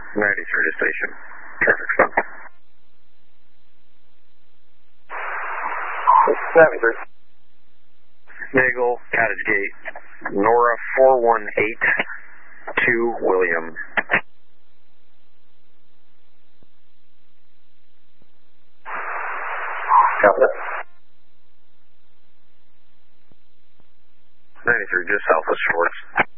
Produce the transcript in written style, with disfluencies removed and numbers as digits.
93 to station. Traffic stop. 73. Nagel, Cottage Gate, Nora 418 William. Copy that. 93, just south of Schwartz.